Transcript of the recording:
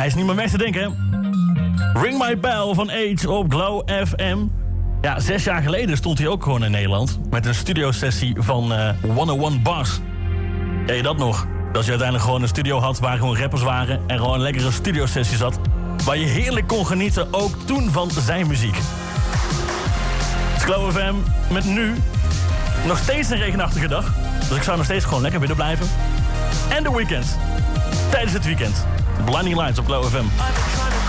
hij is niet meer weg te denken. Ring My Bell van Age op Glow FM. Ja, 6 jaar geleden stond hij ook gewoon in Nederland. Met een studiosessie van 101 Bars. Ken je dat nog? Dat je uiteindelijk gewoon een studio had waar gewoon rappers waren. En gewoon een lekkere studiosessie zat. Waar je heerlijk kon genieten, ook toen van zijn muziek. Het is Glow FM met nu nog steeds een regenachtige dag. Dus ik zou nog steeds gewoon lekker binnen blijven. En de weekend. Tijdens het weekend. Blinding Lights op Glow FM.